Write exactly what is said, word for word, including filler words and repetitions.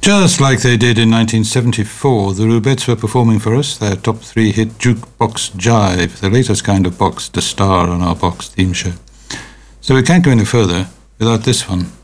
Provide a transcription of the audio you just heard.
Just like they did in nineteen seventy-four, the Rubettes were performing for us their top three hit Jukebox Jive, the latest kind of box to star on our box theme show. So we can't go any further without this one.